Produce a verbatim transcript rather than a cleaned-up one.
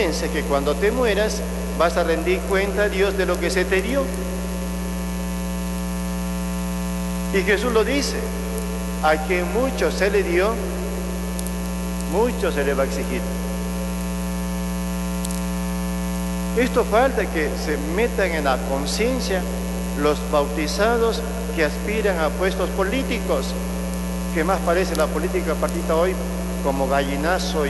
pienses que cuando te mueras vas a rendir cuenta a Dios de lo que se te dio. Y Jesús lo dice, a quien mucho se le dio, mucho se le va a exigir. Esto falta que se metan en la conciencia los bautizados que aspiran a puestos políticos, que más parece la política partida hoy como gallinazo